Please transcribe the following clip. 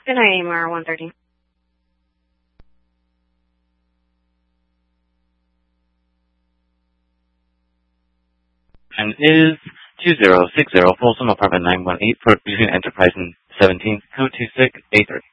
Good night, AMR 130. And is 2060 Folsom Apartment 918 for using Enterprise in 17 22683.